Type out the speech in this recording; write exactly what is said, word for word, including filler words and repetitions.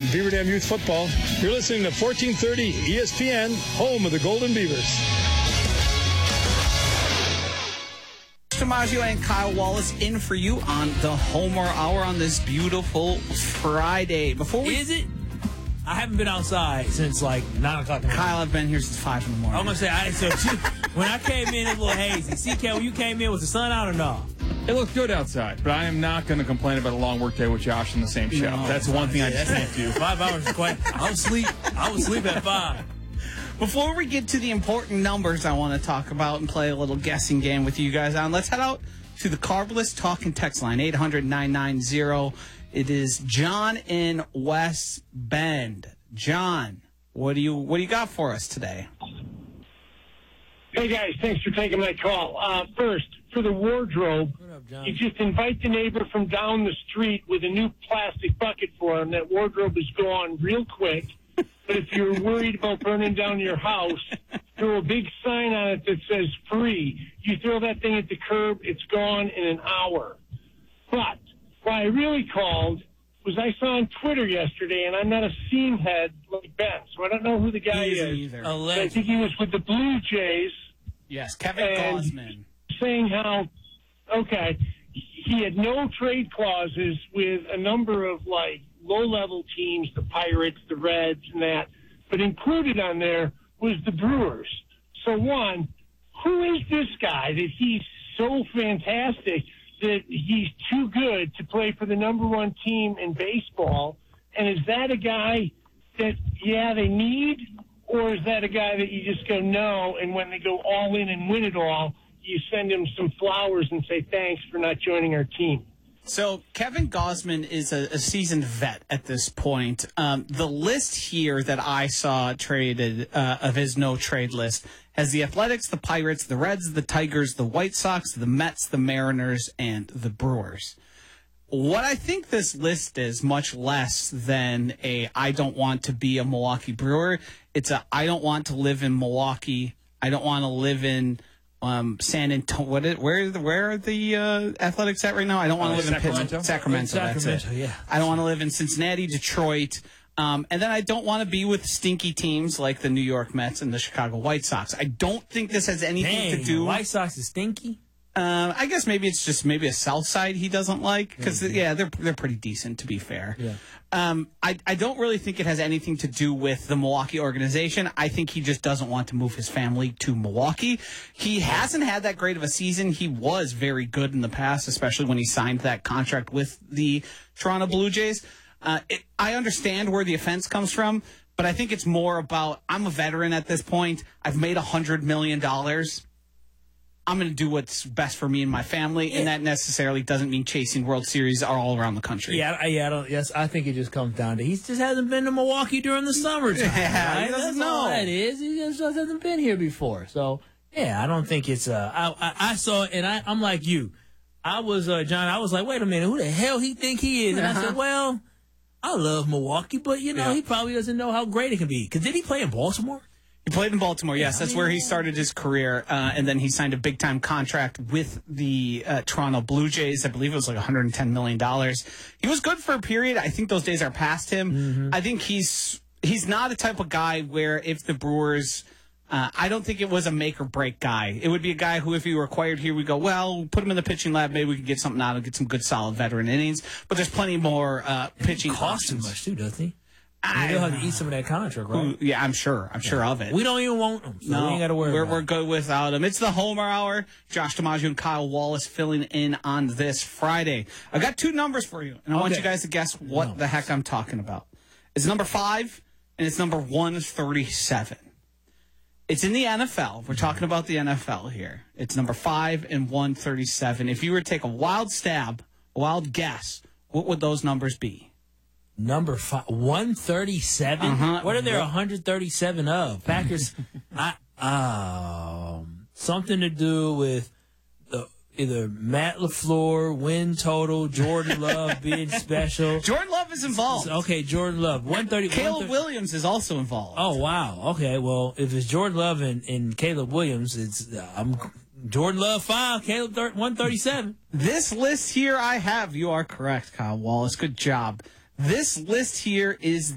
Beaver Dam Youth Football. You're listening to fourteen thirty E S P N, home of the Golden Beavers. DiMaggio and Kyle Wallace in for you on the Homer Hour on this beautiful Friday. Before we Is it? I haven't been outside since like nine o'clock in the morning. Kyle, I've been here since five in the morning. I'm gonna say I, so. When I came in, it was a little hazy. C K, when you came in, was the sun out or no? It looked good outside, but I am not going to complain about a long work day with Josh in the same show. No, That's one thing I just can't do. Five hours is quite. I was sleep. I was sleep at five. Before we get to the important numbers I want to talk about and play a little guessing game with you guys on, let's head out to the Carbless Talk and Text line, eight hundred nine nine zero. It is John in West Bend. John, what do you what do you got for us today? Hey, guys, thanks for taking my call. Uh, first, for the wardrobe, What up, John? you just invite the neighbor from down the street with a new plastic bucket for him. That wardrobe is gone real quick. But if you're worried about burning down your house, throw a big sign on it that says free. You throw that thing at the curb, it's gone in an hour. But why I really called was I saw on Twitter yesterday, and I'm not a seam head like Ben, so I don't know who the guy Easy is. either. But I Alleged. think he was with the Blue Jays. Yes, Kevin And- Gosman. Saying how, okay, he had no trade clauses with a number of, like, low-level teams, the Pirates, the Reds, and that, but included on there was the Brewers. So, one, who is this guy that he's so fantastic that he's too good to play for the number one team in baseball? And is that a guy that, yeah, they need, or is that a guy that you just go, no, and when they go all in and win it all, you send him some flowers and say thanks for not joining our team? So Kevin Gosman is a, a seasoned vet at this point. Um, the list here that I saw traded uh, of his no-trade list has the Athletics, the Pirates, the Reds, the Tigers, the White Sox, the Mets, the Mariners, and the Brewers. What I think this list is much less than a I don't want to be a Milwaukee Brewer. It's a I don't want to live in Milwaukee. I don't want to live in um, San Antonio. What it, where, where are the uh, Athletics at right now? I don't want to Uh, live in Sacramento? Pittsburgh. Sacramento, that's it. Sacramento, yeah. I don't want to live in Cincinnati, Detroit. Um, and then I don't want to be with stinky teams like the New York Mets and the Chicago White Sox. I don't think this has anything Dang, to do. White Sox is stinky. Uh, I guess maybe it's just maybe a South Side he doesn't like because yeah, they're they're pretty decent to be fair. Yeah. Um, I I don't really think it has anything to do with the Milwaukee organization. I think he just doesn't want to move his family to Milwaukee. He hasn't had that great of a season. He was very good in the past, especially when he signed that contract with the Toronto Blue Jays. Uh, it, I understand where the offense comes from, but I think it's more about I'm a veteran at this point. I've made a hundred million dollars. I'm going to do what's best for me and my family, and that necessarily doesn't mean chasing World Series all around the country. Yeah, I, yeah. I don't, yes, I think it just comes down to he just hasn't been to Milwaukee during the summertime. Yeah, right? he doesn't That's know. all that is. He just hasn't been here before. So yeah, I don't think it's. Uh, I, I, I saw it, and I, I'm like you. I was uh, John. I was like, wait a minute, who the hell he think he is? And Uh-huh. I said, well, I love Milwaukee, but you know, Yeah. he probably doesn't know how great it can be. Because did he play in Baltimore? He played in Baltimore, yes. That's where he started his career, uh, and then he signed a big-time contract with the uh, Toronto Blue Jays. I believe it was like one hundred ten million dollars. He was good for a period. I think those days are past him. Mm-hmm. I think he's he's not a type of guy where if the Brewers uh, – I don't think it was a make-or-break guy. It would be a guy who, if he were acquired here, we go, well, put him in the pitching lab. Maybe we can get something out of it, get some good, solid veteran innings. But there's plenty more uh, pitching He costs too options. much, too, doesn't he? I- He'll have to eat some of that contract, right? Yeah, I'm sure. I'm sure of it. We don't even want him, so No, we ain't got to worry we're, about we're it. good without him. It's the Homer Hour. Josh DiMaggio and Kyle Wallace filling in on this Friday. I got two numbers for you, and I want Okay. you guys to guess what the heck I'm talking about. It's number five, and it's number one thirty-seven. It's in the N F L. We're talking about the N F L here. It's number five and one thirty-seven. If you were to take a wild stab, a wild guess, what would those numbers be? Number five, one thirty-seven. Uh-huh. What are there one hundred thirty-seven of? Packers. I, um, something to do with the, either Matt LaFleur, win total, Jordan Love being special. Jordan Love is involved. Okay, Jordan Love. one thirty. Caleb Williams is also involved. Oh wow. Okay. Well, if it's Jordan Love and, and Caleb Williams, it's uh, I'm Jordan Love five, Caleb thir- one thirty-seven. This list here I have, you are correct, Kyle Wallace. Good job. This list here is